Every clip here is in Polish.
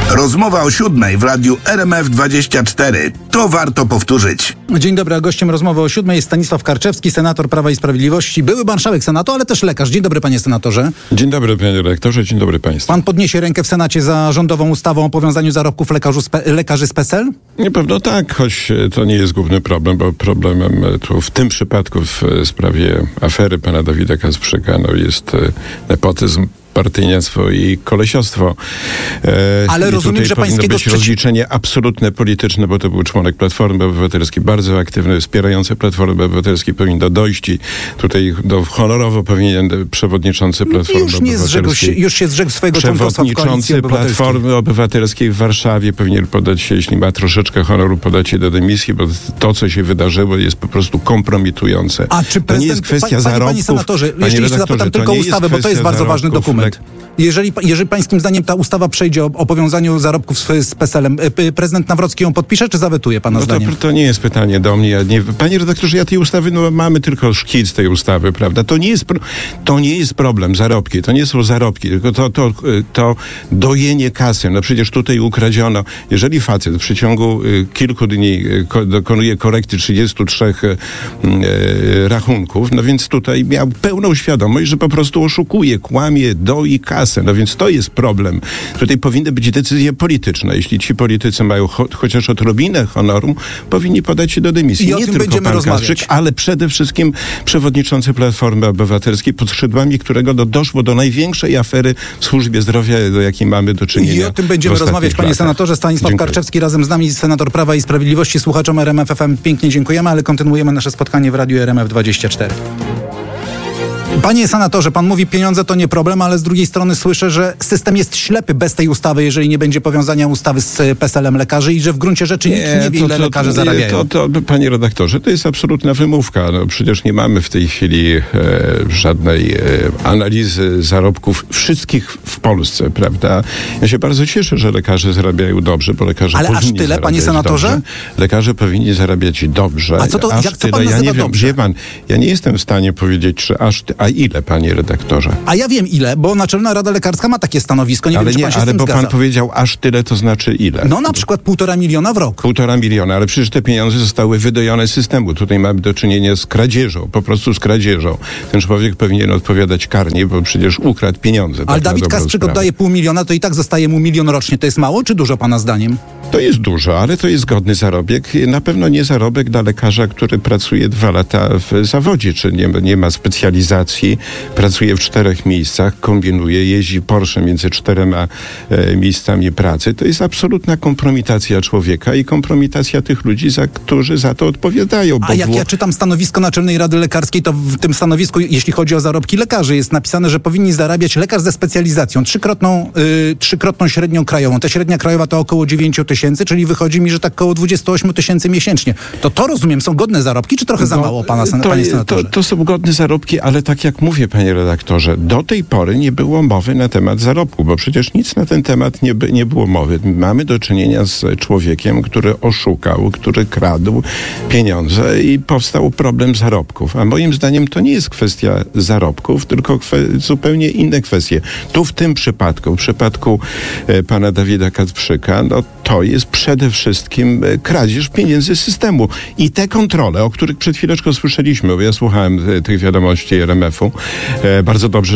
Rozmowa o 7:00 w radiu RMF24. To warto powtórzyć. Dzień dobry, a gościem rozmowy o 7:00 jest Stanisław Karczewski, senator Prawa i Sprawiedliwości, były marszałek Senatu, ale też lekarz. Dzień dobry, panie senatorze. Dzień dobry, panie redaktorze, dzień dobry państwu. Pan podniesie rękę w Senacie za rządową ustawą o powiązaniu zarobków lekarzy z PESEL? Nie, pewno tak, choć to nie jest główny problem, bo problemem tu w tym przypadku w sprawie afery pana Dawida Kasprzyka jest nepotyzm, partyjnictwo i kolesiostwo. Ale rozumiem, że powinno być rozliczenie absolutne polityczne, bo to był członek Platformy Obywatelskiej, bardzo aktywny, wspierający Platformę Obywatelskiej, powinno dojść i tutaj honorowo powinien przewodniczący Platformy Obywatelskiej, już się zrzekł swojego członkostwa w Koalicji Obywatelskiej. Platformy Obywatelskiej w Warszawie powinien podać się, jeśli ma troszeczkę honoru, podać się do dymisji, bo to, co się wydarzyło, jest po prostu kompromitujące. A czy to nie jest kwestia zarobków. Panie senatorze, jeszcze zapytam tylko o ustawę, bo to jest bardzo ważny dokument. Jeżeli pańskim zdaniem ta ustawa przejdzie o powiązaniu zarobków z PESEL-em, prezydent Nawrocki ją podpisze, czy zawetuje pana zdaniem? To nie jest pytanie do mnie. Panie redaktorze, ja tej ustawy, mamy tylko szkic tej ustawy, prawda? To nie jest problem, zarobki. To nie są zarobki, tylko to dojenie kasy. No przecież tutaj ukradziono. Jeżeli facet w przeciągu kilku dni dokonuje korekty 33 rachunków, no więc tutaj miał pełną świadomość, że po prostu oszukuje, kłamie, doi kasę. No więc to jest problem. Tutaj powinny być decyzje polityczne. Jeśli ci politycy mają chociaż odrobinę honoru, powinni podać się do dymisji. I o tym będziemy rozmawiać. Ale przede wszystkim przewodniczący Platformy Obywatelskiej, pod skrzydłami którego doszło do największej afery w służbie zdrowia, do jakiej mamy do czynienia. I o tym będziemy rozmawiać, panie senatorze. Stanisław Karczewski razem z nami, senator Prawa i Sprawiedliwości. Słuchaczom RMF FM pięknie dziękujemy, ale kontynuujemy nasze spotkanie w radiu RMF24. Panie senatorze, pan mówi, pieniądze to nie problem, ale z drugiej strony słyszę, że system jest ślepy bez tej ustawy, jeżeli nie będzie powiązania ustawy z PESEL-em lekarzy i że w gruncie rzeczy nikt nie wie, ile lekarze zarabiają. Panie redaktorze, to jest absolutna wymówka. No, przecież nie mamy w tej chwili żadnej analizy zarobków wszystkich w Polsce, prawda? Ja się bardzo cieszę, że lekarze zarabiają dobrze, bo lekarze powinni aż tyle, panie senatorze? Dobrze. Lekarze powinni zarabiać dobrze. A co to, aż jak tyle. pan nazywa dobrze? Wie pan, ja nie jestem w stanie powiedzieć, czy a ile, panie redaktorze? A ja wiem ile, bo Naczelna Rada Lekarska ma takie stanowisko. Nie wiem, czy pan się z tym zgadza. Pan powiedział aż tyle, to znaczy ile? No na przykład 1,5 miliona w rok. 1,5 miliona, ale przecież te pieniądze zostały wydojone z systemu. Tutaj mamy do czynienia z kradzieżą, po prostu z kradzieżą. Ten człowiek powinien odpowiadać karnie, bo przecież ukradł pieniądze. Ale Dawid Kasprzyk oddaje 0,5 miliona, to i tak zostaje mu 1 milion rocznie. To jest mało czy dużo pana zdaniem? To jest dużo, ale to jest godny zarobek. Na pewno nie zarobek dla lekarza, który pracuje 2 lata w zawodzie, czy nie ma specjalizacji, pracuje w 4 miejscach, kombinuje, jeździ Porsche między 4 miejscami pracy. To jest absolutna kompromitacja człowieka i kompromitacja tych ludzi, którzy za to odpowiadają. A jak ja czytam stanowisko Naczelnej Rady Lekarskiej, to w tym stanowisku, jeśli chodzi o zarobki lekarzy, jest napisane, że powinni zarabiać lekarz ze specjalizacją trzykrotną średnią krajową. Ta średnia krajowa to około 9 tysięcy, czyli wychodzi mi, że tak około 28 tysięcy miesięcznie. To rozumiem, są godne zarobki, czy trochę za mało, panie senatorze? To są godne zarobki, ale tak jak mówię, panie redaktorze, do tej pory nie było mowy na temat zarobku, bo przecież nic na ten temat nie było mowy. Mamy do czynienia z człowiekiem, który oszukał, który kradł pieniądze i powstał problem zarobków. A moim zdaniem to nie jest kwestia zarobków, tylko zupełnie inne kwestie. Tu w tym przypadku, w przypadku pana Dawida Kasprzyka, to jest przede wszystkim kradzież pieniędzy z systemu. I te kontrole, o których przed chwileczką słyszeliśmy, bo ja słuchałem tych wiadomości RMF-u, bardzo dobrze,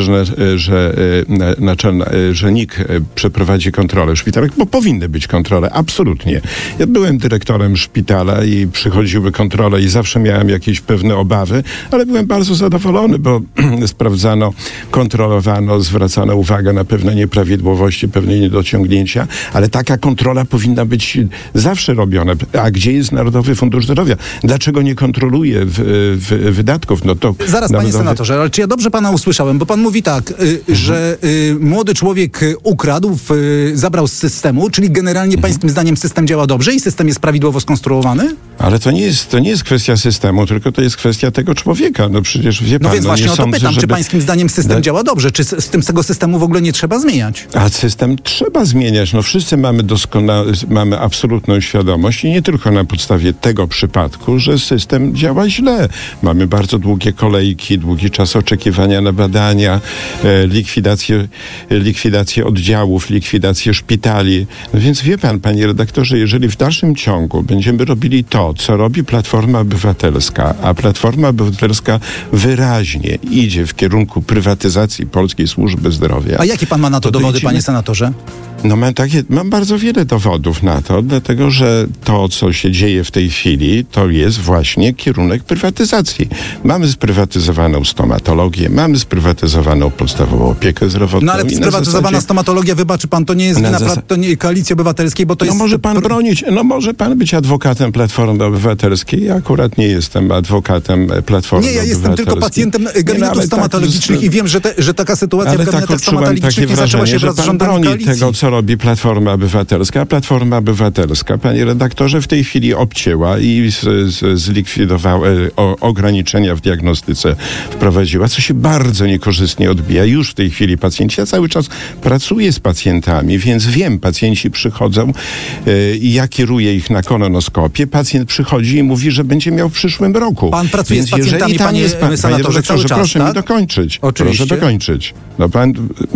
że NIK przeprowadzi kontrolę w szpitalach, bo powinny być kontrole, absolutnie. Ja byłem dyrektorem szpitala i przychodziły kontrole i zawsze miałem jakieś pewne obawy, ale byłem bardzo zadowolony, bo sprawdzano, kontrolowano, zwracano uwagę na pewne nieprawidłowości, pewne niedociągnięcia, ale taka kontrola powinna być zawsze robiona. A gdzie jest Narodowy Fundusz Zdrowia? Dlaczego nie kontroluje wydatków? Zaraz, panie senatorze, ale czy ja dobrze pana usłyszałem? Bo pan mówi tak, że młody człowiek ukradł, zabrał z systemu, czyli generalnie pańskim zdaniem system działa dobrze i system jest prawidłowo skonstruowany? Ale to nie jest kwestia systemu, tylko to jest kwestia tego człowieka. No przecież wie pan, więc właśnie o to pytam, czy pańskim zdaniem system działa dobrze? Czy z tego systemu w ogóle nie trzeba zmieniać? A system trzeba zmieniać. No wszyscy mamy absolutną świadomość i nie tylko na podstawie tego przypadku, że system działa źle. Mamy bardzo długie kolejki, długi czas oczekiwania na badania, likwidację oddziałów, likwidację szpitali. No więc wie pan, panie redaktorze, jeżeli w dalszym ciągu będziemy robili to, co robi Platforma Obywatelska, a Platforma Obywatelska wyraźnie idzie w kierunku prywatyzacji polskiej służby zdrowia. A jakie pan ma na to dowody, panie senatorze? No mam bardzo wiele dowodów na to, dlatego że to, co się dzieje w tej chwili, to jest właśnie kierunek prywatyzacji. Mamy sprywatyzowaną stomatologię, mamy sprywatyzowaną podstawową opiekę zdrowotną. No ale sprywatyzowana stomatologia, wybaczy pan, to nie jest wina to nie Koalicji Obywatelskiej, bo to jest... Może pan być adwokatem Platformy Obywatelskiej. Ja akurat nie jestem adwokatem Platformy Obywatelskiej. Nie, ja jestem tylko pacjentem gabinetów stomatologicznych i wiem, że taka sytuacja w gabinetach stomatologicznych nie zaczęła się wraz z rządami koalicji. Tego, co robi Platforma Obywatelska. A Platforma Obywatelska, panie redaktorze, w tej chwili obcięła i zlikwidowała, ograniczenia w diagnostyce wprowadziła, co się bardzo niekorzystnie odbija. Już w tej chwili pacjenci, ja cały czas pracuję z pacjentami, więc wiem, pacjenci przychodzą i ja kieruję ich na kolonoskopię. Pacjent przychodzi i mówi, że będzie miał w przyszłym roku. Pan pracuje z pacjentami, panie senatorze, cały czas, proszę mi dokończyć. Oczywiście. Proszę dokończyć. No pan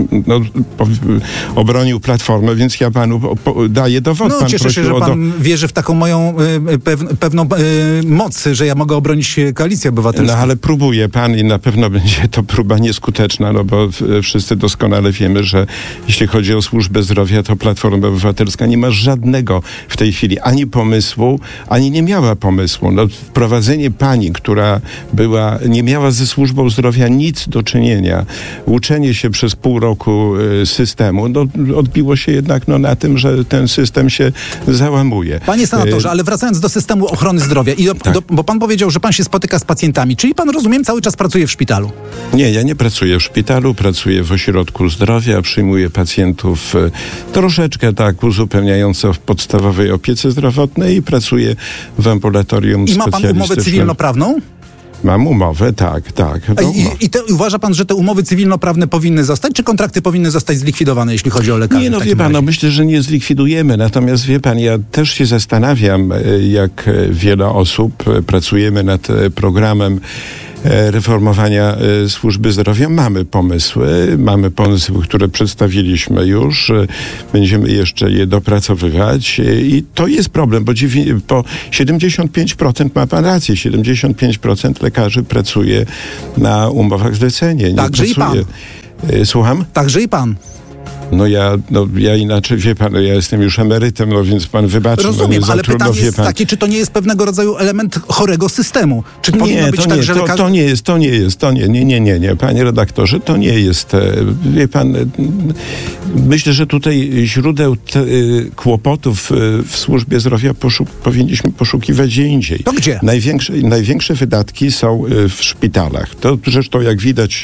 obronił Platformę, więc ja panu daję dowód. No cieszę się, że pan wierzy w taką moją pewną moc, że ja mogę obronić Koalicję Obywatelską. No ale próbuje pan i na pewno będzie to próba nieskuteczna, no bo wszyscy doskonale wiemy, że jeśli chodzi o służbę zdrowia, to Platforma Obywatelska nie ma żadnego w tej chwili ani pomysłu, ani nie miała pomysłu. No, wprowadzenie pani, która nie miała ze służbą zdrowia nic do czynienia, uczenie się przez pół roku systemu, no, odbiło się jednak na tym, że ten system się załamuje. Panie senatorze, ale wracając do systemu ochrony zdrowia, bo pan powiedział, że pan się spotyka z pacjentami, czyli pan, rozumiem, cały czas pracuje w szpitalu? Nie, ja nie pracuję w szpitalu, pracuję w ośrodku zdrowia, przyjmuję pacjentów troszeczkę tak uzupełniająco w podstawowej opiece zdrowotnej i pracuję w ambulatorium specjalistycznym. I ma pan umowę cywilnoprawną? Mam umowę, tak. I uważa pan, że te umowy cywilnoprawne powinny zostać, czy kontrakty powinny zostać zlikwidowane, jeśli chodzi o lekarzy? Nie, no wie pan, myślę, że nie zlikwidujemy. Natomiast wie pan, ja też się zastanawiam, jak wiele osób pracujemy nad programem reformowania służby zdrowia. Mamy pomysły, które przedstawiliśmy już. Będziemy jeszcze je dopracowywać i to jest problem, bo 75% ma pan rację, 75% lekarzy pracuje na umowach zlecenia. Także i pan. Słucham? Także i pan. Ja inaczej, wie pan, ja jestem już emerytem, więc pan wybaczy. Rozumiem, ale pytanie jest takie, czy to nie jest pewnego rodzaju element chorego systemu? Czy powinno być tak, że lekarze... To nie. Panie redaktorze, to nie jest. Wie pan, myślę, że tutaj źródeł kłopotów w służbie zdrowia powinniśmy poszukiwać gdzie indziej. To gdzie? Największe wydatki są w szpitalach. To zresztą, jak widać,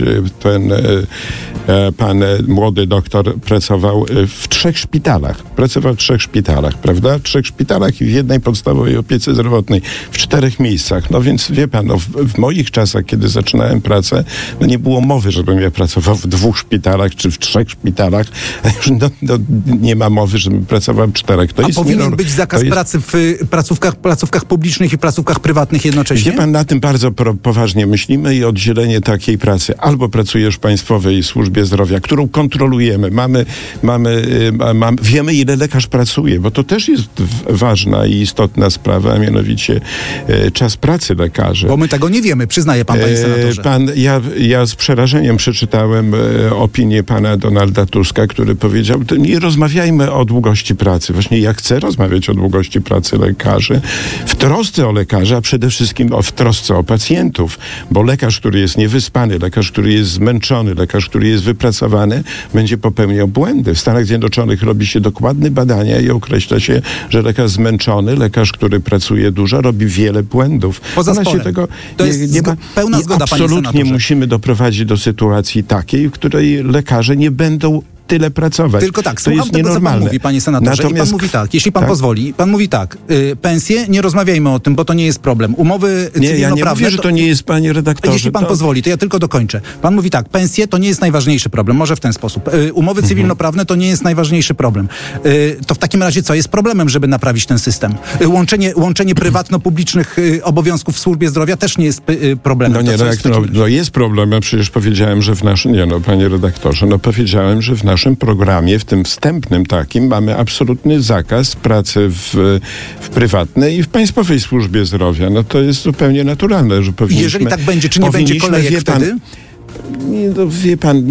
pan młody doktor pracował w 3 szpitalach. Prawda? 3 szpitalach i w jednej podstawowej opiece zdrowotnej. W 4 miejscach. No więc wie pan, w moich czasach, kiedy zaczynałem pracę, nie było mowy, żebym ja pracował w 2 szpitalach czy w 3 szpitalach. Nie ma mowy, żebym pracował w 4. Powinien być zakaz pracy w placówkach publicznych i placówkach prywatnych jednocześnie? Wie pan, na tym bardzo poważnie myślimy i oddzielenie takiej pracy. Albo pracujesz w państwowej służbie zdrowia, którą kontrolujemy. Wiemy, ile lekarz pracuje, bo to też jest ważna i istotna sprawa, a mianowicie czas pracy lekarzy. Bo my tego nie wiemy, przyznaje pan, panie senatorze. Ja z przerażeniem przeczytałem opinię pana Donalda Tuska, który powiedział, nie rozmawiajmy o długości pracy. Właśnie ja chcę rozmawiać o długości pracy lekarzy w trosce o lekarzy, a przede wszystkim w trosce o pacjentów, bo lekarz, który jest niewyspany, lekarz, który jest zmęczony, lekarz, który jest wypracowany, będzie popełniał błędy. W Stanach Zjednoczonych robi się dokładne badania i określa się, że lekarz zmęczony, lekarz, który pracuje dużo, robi wiele błędów. Poza sporem. To jest pełna zgoda, panie senatorze. Absolutnie musimy doprowadzić do sytuacji takiej, w której lekarze nie będą tyle pracować. Tylko tak, to słucham jest tego, nienormalne. co pan mówi, panie senatorze. Natomiast, I pan mówi tak, jeśli pan pozwoli, pan mówi tak, pensje, nie rozmawiajmy o tym, bo to nie jest problem. Umowy cywilnoprawne... Nie, ja nie mówię, że to nie jest, panie redaktorze. Jeśli pan pozwoli, to ja tylko dokończę. Pan mówi tak, pensje to nie jest najważniejszy problem, może w ten sposób. Umowy cywilnoprawne to nie jest najważniejszy problem. To w takim razie co jest problemem, żeby naprawić ten system? Łączenie prywatno-publicznych obowiązków w służbie zdrowia też nie jest problemem. No jest problem, ja przecież powiedziałem, że w naszym... Nie no, panie redaktorze, powiedziałem, że w naszym programie, w tym wstępnym takim, mamy absolutny zakaz pracy w prywatnej i w państwowej służbie zdrowia. No to jest zupełnie naturalne, że powinniśmy... Jeżeli tak będzie, czy nie będzie kolejek wtedy? Nie, no, wie pan,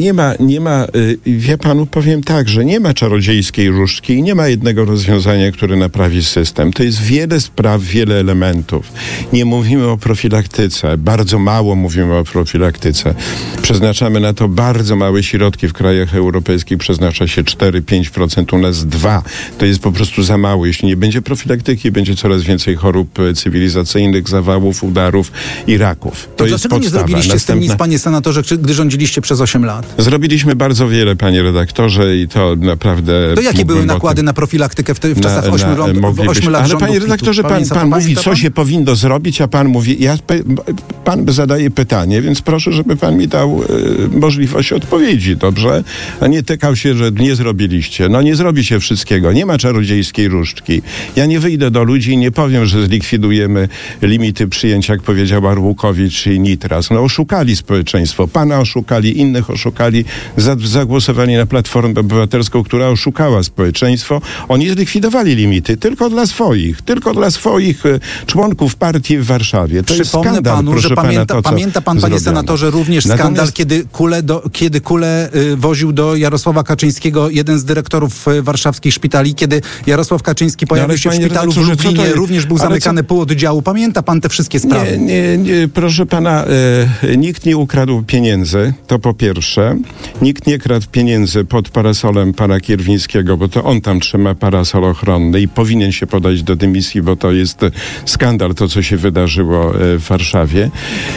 wie panu, powiem tak, że nie ma czarodziejskiej różdżki i nie ma jednego rozwiązania, które naprawi system. To jest wiele spraw, wiele elementów. Nie mówimy o profilaktyce, bardzo mało mówimy o profilaktyce. Przeznaczamy na to bardzo małe środki. W krajach europejskich przeznacza się 4-5%, u nas 2%. To jest po prostu za mało. Jeśli nie będzie profilaktyki, będzie coraz więcej chorób cywilizacyjnych, zawałów, udarów i raków. To jest dlaczego podstawa. nie zrobiliście z tym nic, panie senatorze, gdy rządziliście przez 8 lat? Zrobiliśmy bardzo wiele, panie redaktorze, i to naprawdę... To jakie były nakłady na profilaktykę w czasach 8 lat? Ale panie redaktorze, pan mówi, co się powinno zrobić, a pan mówi... Pan zadaje pytanie, więc proszę, żeby pan mi dał możliwość odpowiedzi, dobrze? A nie tykał się, że nie zrobiliście. No nie zrobi się wszystkiego. Nie ma czarodziejskiej różdżki. Ja nie wyjdę do ludzi i nie powiem, że zlikwidujemy limity przyjęć, jak powiedział Arłukowicz i Nitras. No oszukali społeczeństwo. Pana oszukali, innych oszukali, zagłosowali na Platformę Obywatelską, która oszukała społeczeństwo. Oni zlikwidowali limity tylko dla swoich członków partii w Warszawie. To jest skandal, panu, proszę że pana, pamięta pan, panie senatorze, również skandal, kiedy kulę woził do Jarosława Kaczyńskiego jeden z dyrektorów warszawskich szpitali, kiedy Jarosław Kaczyński pojawił się w szpitalu w Lublinie, również był zamykany pół oddziału. Pamięta pan te wszystkie sprawy? Nie, proszę pana, nikt nie ukradł pieniędzy, to po pierwsze. Nikt nie kradł pieniędzy pod parasolem pana Kierwińskiego, bo to on tam trzyma parasol ochronny i powinien się podać do dymisji, bo to jest skandal, to co się wydarzyło w Warszawie.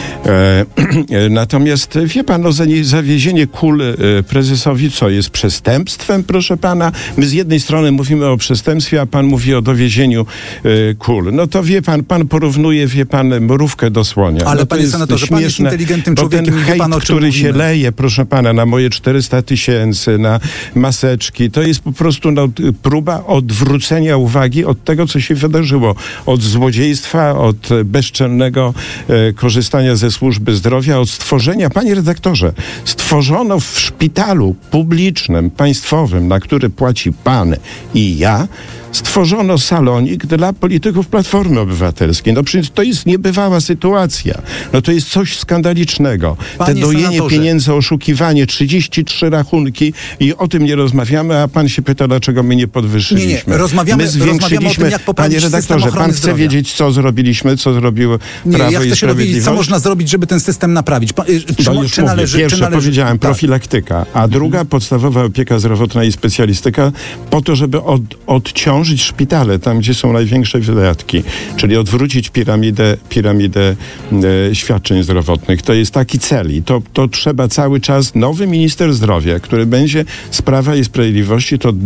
Natomiast wie pan, zawiezienie kul prezesowi co jest przestępstwem, proszę pana? My z jednej strony mówimy o przestępstwie, a pan mówi o dowiezieniu kul. No to wie pan porównuje, mrówkę do słonia. Ale no panie senatorze, pan jest inteligentnym człowiekiem, ten hejt, który się leje, proszę pana, na moje 400 000, na maseczki, to jest po prostu próba odwrócenia uwagi od tego, co się wydarzyło. Od złodziejstwa, od bezczelnego korzystania ze służby zdrowia, od stworzenia, panie redaktorze, stworzono w szpitalu publicznym, państwowym, na który płaci pan i ja, stworzono salonik dla polityków Platformy Obywatelskiej. No przecież to jest niebywała sytuacja. No to jest coś skandalicznego. Panie Te dojenie senatorze, pieniędzy, oszukiwanie, 33 rachunki i o tym nie rozmawiamy, a pan się pyta, dlaczego my nie podwyższyliśmy. Nie, rozmawiamy o tym, jak poprawić panie redaktorze, pan chce wiedzieć, co zrobiliśmy, co zrobiło Prawo ja i chcę się dowiedzieć, co Sprawiedliwość? można zrobić, żeby ten system naprawić. Czy należy... Pierwsze powiedziałem, tak. Profilaktyka, a druga podstawowa opieka zdrowotna i specjalistyka po to, żeby odciążyć szpitale, tam gdzie są największe wydatki, czyli odwrócić piramidę świadczeń zdrowotnych. To jest taki cel i to trzeba cały czas. Nowy minister zdrowia, który będzie z Prawa i Sprawiedliwości, to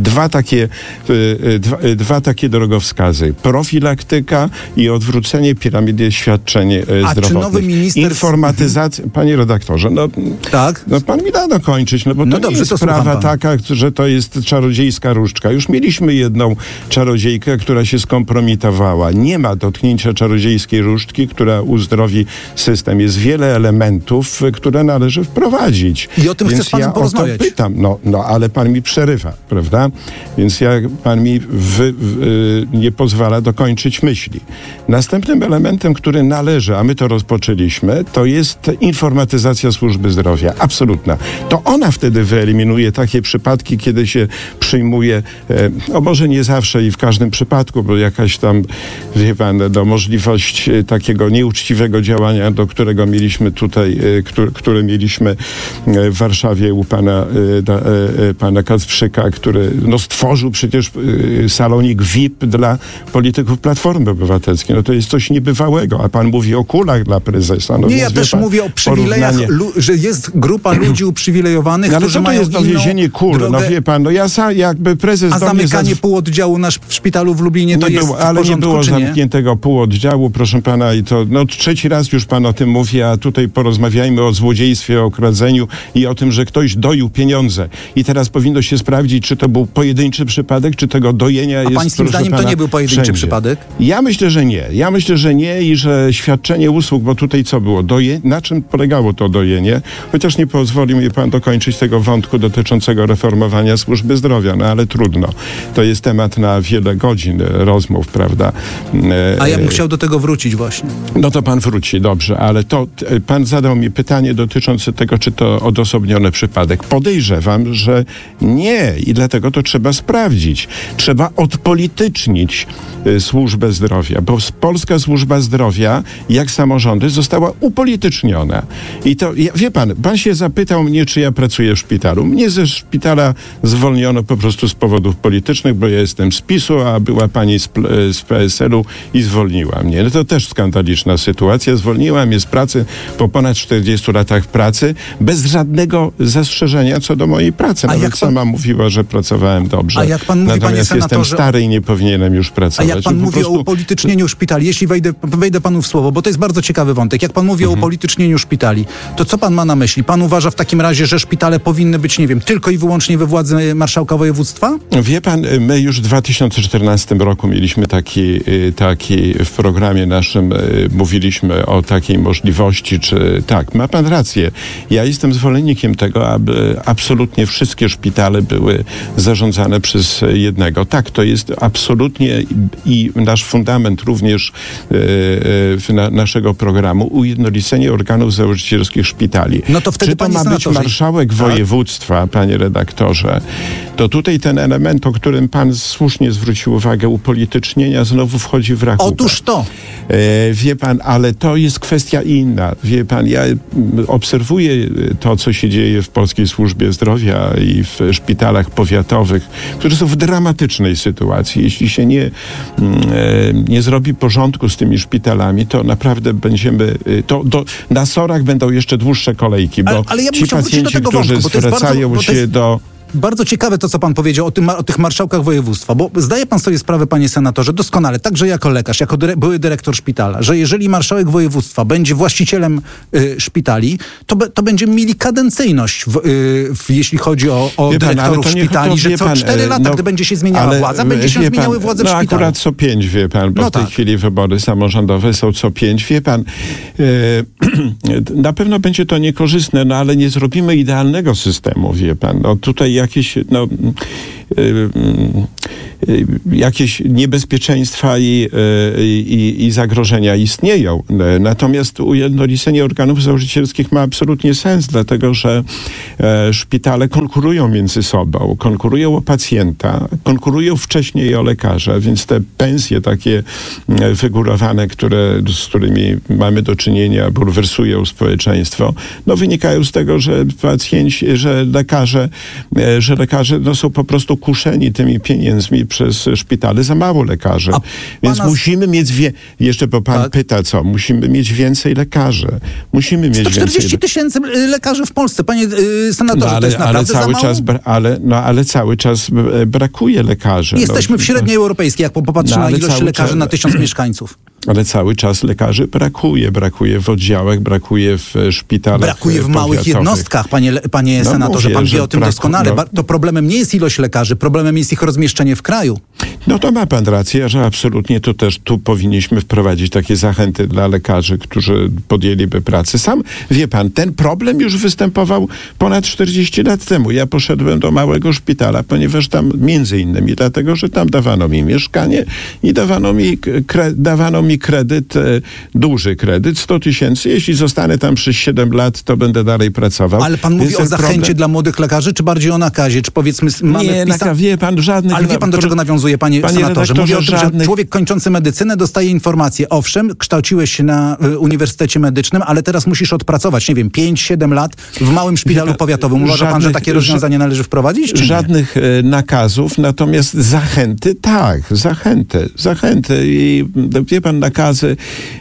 dwa takie drogowskazy. Profilaktyka i odwrócenie piramidy świadczeń zdrowotnych. Czy nowy minister... Informatyzacja... Panie redaktorze, tak? Pan mi da dokończyć, bo to nie jest sprawa taka, że to jest czarodziejska różdżka. Już mieliśmy jedną czarodziejkę, która się skompromitowała. Nie ma dotknięcia czarodziejskiej różdżki, która uzdrowi system. Jest wiele elementów, które należy wprowadzić. I o tym chcę z panem porozmawiać. O to pytam. Ale pan mi przerywa, prawda? Więc pan mi nie pozwala dokończyć myśli. Następnym elementem, który należy, a my to rozpoczęliśmy, to jest informatyzacja służby zdrowia. Absolutna. To ona wtedy wyeliminuje takie przypadki, kiedy się przyjmuje, może nie zawsze, zawsze i w każdym przypadku, bo jakaś tam, wie pan, możliwość takiego nieuczciwego działania, do którego mieliśmy tutaj, które mieliśmy w Warszawie u pana Kacprzyka, który stworzył przecież salonik VIP dla polityków Platformy Obywatelskiej. No to jest coś niebywałego, a pan mówi o kulach dla prezesa. No, nie, ja też mówię o przywilejach, że jest grupa ludzi uprzywilejowanych, którzy mają inną dowiezienie kul. drogę, no wie pan, jakby prezes a zamykanie półoddziału w szpitalu w Lublinie to jest w porządku, ale nie było czy nie? zamkniętego półoddziału, proszę pana, i to trzeci raz już pan o tym mówi, a tutaj porozmawiajmy o złodziejstwie, o kradzeniu i o tym, że ktoś doił pieniądze. I teraz powinno się sprawdzić, czy to był pojedynczy przypadek, czy tego dojenia jest, pańskim zdaniem to nie był pojedynczy przypadek? Ja myślę, że nie. Ja myślę, że nie i że świadczenie usług, bo tutaj co było? Na czym polegało to dojenie? Chociaż nie pozwoli mi pan dokończyć tego wątku dotyczącego reformowania służby zdrowia, no ale trudno. To jest temat na wiele godzin rozmów, prawda? A ja bym chciał do tego wrócić właśnie. No to pan wróci, dobrze, ale to pan zadał mi pytanie dotyczące tego, czy to odosobniony przypadek. Podejrzewam, że nie i dlatego to trzeba sprawdzić. Trzeba odpolitycznić służbę zdrowia, bo polska służba zdrowia, jak samorządy, została upolityczniona. I to, wie pan się zapytał mnie, czy ja pracuję w szpitalu. Mnie ze szpitala zwolniono po prostu z powodów politycznych, bo ja jestem z PiS-u, a była pani z PSL-u i zwolniła mnie. No to też skandaliczna sytuacja. Zwolniła mnie z pracy po ponad 40 latach pracy, bez żadnego zastrzeżenia co do mojej pracy. Nawet sama mówiła, że pracowałem dobrze. A jak pan mówi, natomiast panie senatorze, jestem stary i nie powinienem już pracować. A jak pan mówi o upolitycznieniu szpitali, jeśli wejdę panu w słowo, bo to jest bardzo ciekawy wątek. Jak pan mówi o upolitycznieniu szpitali, to co pan ma na myśli? Pan uważa w takim razie, że szpitale powinny być, nie wiem, tylko i wyłącznie we władzy marszałka województwa? Wie pan, my już w 2014 roku mieliśmy taki w programie naszym, mówiliśmy o takiej możliwości, czy tak, ma pan rację. Ja jestem zwolennikiem tego, aby absolutnie wszystkie szpitale były zarządzane przez jednego. Tak, to jest absolutnie i nasz fundament również naszego programu, ujednolicenie organów założycielskich szpitali. No to wtedy, czy to ma być marszałek województwa, panie redaktorze, to tutaj ten element, o którym pan słusznie zwrócił uwagę, upolitycznienia znowu wchodzi w rachubę. Otóż to. Wie pan, ale to jest kwestia inna. Wie pan, ja obserwuję to, co się dzieje w polskiej służbie zdrowia i w szpitalach powiatowych, które są w dramatycznej sytuacji. Jeśli się nie zrobi porządku z tymi szpitalami, to naprawdę będziemy... na SOR-ach będą jeszcze dłuższe kolejki, bo ale ja ci pacjenci, którzy zwracają się do... Bardzo ciekawe to, co pan powiedział o tych marszałkach województwa, bo zdaje pan sobie sprawę, panie senatorze, doskonale, także jako lekarz, jako były dyrektor szpitala, że jeżeli marszałek województwa będzie właścicielem szpitali, to będzie mieli kadencyjność, jeśli chodzi o dyrektorów szpitali, że co 4 lata, gdy będzie się zmieniała władza, będzie się zmieniały władze w szpitalu. Akurat co 5, wie pan, bo w tej chwili wybory samorządowe są co 5, wie pan. Na pewno będzie to niekorzystne, ale nie zrobimy idealnego systemu, wie pan. Tutaj jakieś niebezpieczeństwa i zagrożenia istnieją. Natomiast ujednolicenie organów założycielskich ma absolutnie sens, dlatego że szpitale konkurują między sobą, konkurują o pacjenta, konkurują wcześniej o lekarza, więc te pensje takie wygórowane, z którymi mamy do czynienia, bulwersują społeczeństwo, wynikają z tego, że lekarze są po prostu kuszeni tymi pieniędzmi przez szpitale, za mało lekarzy. Więc musimy mieć jeszcze, bo pan pyta co, musimy mieć więcej lekarzy. Musimy mieć 140 tysięcy lekarzy w Polsce, panie senatorze, to jest naprawdę za mało? Ale cały czas brakuje lekarzy. Jesteśmy w średniej europejskiej, jak popatrzymy na ilość lekarzy na 1000 mieszkańców. Ale cały czas lekarzy brakuje w oddziałach, brakuje w szpitalach. Brakuje w małych jednostkach, panie senatorze, pan wie o tym doskonale. To problemem nie jest ilość lekarzy, problemem jest ich rozmieszczenie w kraju. No to ma pan rację, że absolutnie to też tu powinniśmy wprowadzić takie zachęty dla lekarzy, którzy podjęliby pracę. Sam, wie pan, ten problem już występował ponad 40 lat temu. Ja poszedłem do małego szpitala, ponieważ tam między innymi dlatego, że tam dawano mi mieszkanie i dawano mi mi kredyt, duży kredyt, 100 tysięcy. Jeśli zostanę tam przez 7 lat, to będę dalej pracował. Ale pan mówi o zachęcie dla młodych lekarzy, czy bardziej o nakazie? Czy powiedzmy mamy wie pan, żadnych... Ale wie pan, do czego nawiązuje, panie senatorze? Mówię o tym, że człowiek kończący medycynę dostaje informację. Owszem, kształciłeś się na Uniwersytecie Medycznym, ale teraz musisz odpracować, 5-7 lat w małym szpitalu powiatowym. Uważa pan, że takie rozwiązanie należy wprowadzić, czy żadnych nakazów, natomiast zachęty, tak, zachęty. I wie pan, nakazy,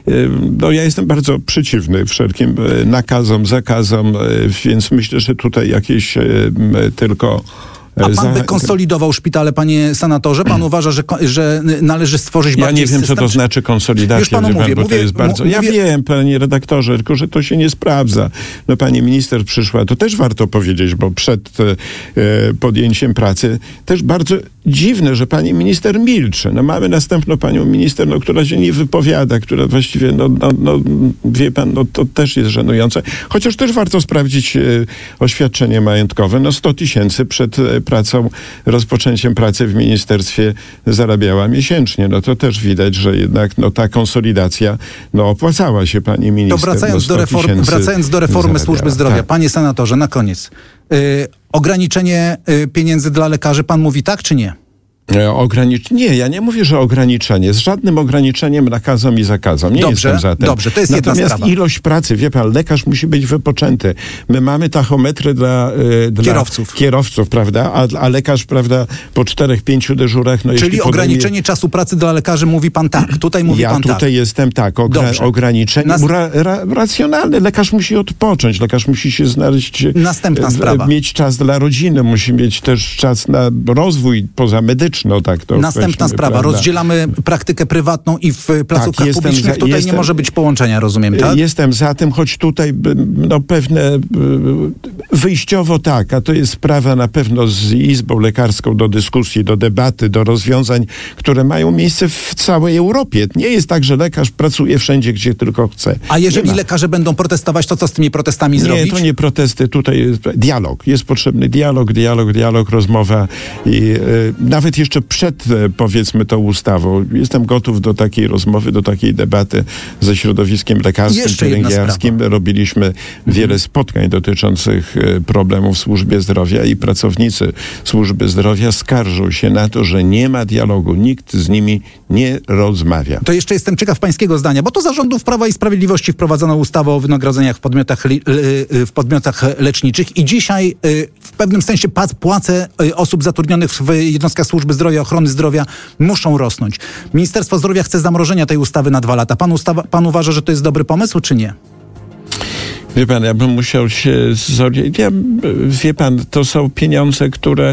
ja jestem bardzo przeciwny wszelkim nakazom, zakazom, więc myślę, że tutaj jakieś tylko... A pan by konsolidował szpitale, panie senatorze? Pan uważa, że należy stworzyć bardziej system? Ja nie wiem, co to znaczy konsolidacja. Już panu mówię. To jest bardzo... Ja wiem, panie redaktorze, tylko że to się nie sprawdza. No pani minister przyszła, to też warto powiedzieć, bo przed podjęciem pracy też bardzo dziwne, że pani minister milczy. No mamy następną panią minister, która się nie wypowiada, która właściwie, wie pan, to też jest żenujące. Chociaż też warto sprawdzić oświadczenie majątkowe. 100 tysięcy przed rozpoczęciem pracy w ministerstwie zarabiała miesięcznie. To też widać, że jednak ta konsolidacja opłacała się pani minister. To wracając do reformy służby zdrowia. Tak. Panie senatorze, na koniec. Ograniczenie pieniędzy dla lekarzy, pan mówi tak czy nie? Nie, ja nie mówię, że ograniczenie. Z żadnym ograniczeniem, nakazom i zakazom. Nie jestem za tym. Dobrze, to jest jedna sprawa. Natomiast ilość pracy, wie pan, lekarz musi być wypoczęty. My mamy tachometry dla kierowców, prawda? A lekarz, prawda, po 4-5 dyżurach... Czyli ograniczenie czasu pracy dla lekarzy, mówi pan tak. Tutaj mówi pan tak. Ja tutaj jestem tak. Ograniczenie racjonalne. Lekarz musi odpocząć. Lekarz musi się znaleźć... Następna sprawa. Mieć czas dla rodziny. Musi mieć też czas na rozwój pozamedyczny. Następna sprawa. Prawda? Rozdzielamy praktykę prywatną i w placówkach publicznych. Tutaj nie może być połączenia, rozumiem, tak? Jestem za tym, choć tutaj pewne wyjściowo tak, a to jest sprawa na pewno z Izbą Lekarską do dyskusji, do debaty, do rozwiązań, które mają miejsce w całej Europie. Nie jest tak, że lekarz pracuje wszędzie, gdzie tylko chce. A jeżeli lekarze będą protestować, to co z tymi protestami zrobić? Nie, to nie protesty. Tutaj jest dialog. Jest potrzebny dialog, rozmowa i nawet jeszcze przed, powiedzmy, tą ustawą. Jestem gotów do takiej rozmowy, do takiej debaty ze środowiskiem lekarskim, pielęgniarskim. Robiliśmy wiele spotkań dotyczących problemów w służbie zdrowia i pracownicy służby zdrowia skarżą się na to, że nie ma dialogu. Nikt z nimi nie rozmawia. To jeszcze jestem ciekaw pańskiego zdania, bo to za rządów Prawa i Sprawiedliwości wprowadzono ustawę o wynagrodzeniach w podmiotach leczniczych i dzisiaj w pewnym sensie płace osób zatrudnionych w jednostkach służby zdrowia, ochrony zdrowia muszą rosnąć. Ministerstwo Zdrowia chce zamrożenia tej ustawy na 2 lata. Pan uważa, że to jest dobry pomysł, czy nie? Wie pan, ja bym musiał się zorientować. Wie pan, to są pieniądze, które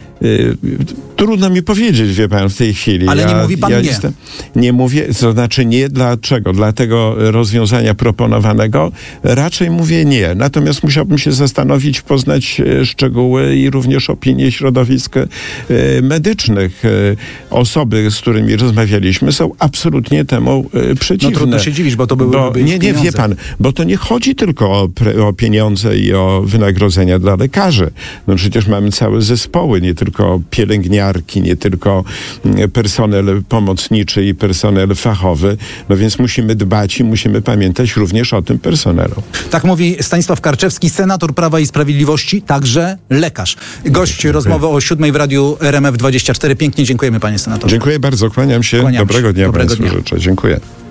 trudno mi powiedzieć, wie pan, w tej chwili. Ale nie mówi pan nie. Nie mówię, to znaczy nie dlaczego. Dla tego rozwiązania proponowanego raczej mówię nie. Natomiast musiałbym się zastanowić, poznać szczegóły i również opinie środowisk medycznych. Osoby, z którymi rozmawialiśmy, są absolutnie temu przeciwne. Trudno się dziwić, bo to byłyby nie, wie pan, bo to nie chodzi tylko o pieniądze i o wynagrodzenia dla lekarzy. Przecież mamy całe zespoły, nie tylko pielęgniarki, nie tylko personel pomocniczy i personel fachowy, więc musimy dbać i musimy pamiętać również o tym personelu. Tak mówi Stanisław Karczewski, senator Prawa i Sprawiedliwości, także lekarz. Gość rozmowy o 7 w Radiu RMF24. Pięknie dziękujemy, panie senatorze. Dziękuję bardzo, kłaniam się. Dobrego dnia Państwu życzę. Dziękuję.